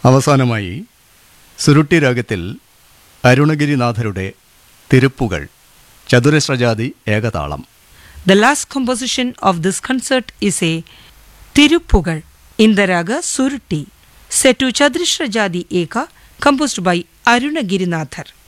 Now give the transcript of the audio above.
അവസാനമായി സുരുട്ടി രാഗത്തിൽ അരുണഗിരിനാഥരുടെ തിരുപ്പുകൾ ചതുരശ്രജാതി ഏകതാളം. The last composition of this concert is a Tiruppugal in the raga Surutti, set to Chadrashra Jadi Eka, composed by Arunagirinathar.